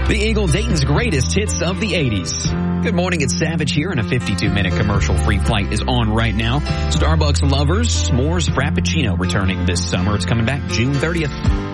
The Eagle, Dayton's greatest hits of the 80s. Good morning, it's Savage here, and a 52-minute commercial-free flight is on right now. Starbucks lovers, s'mores Frappuccino returning this summer. It's coming back June 30th.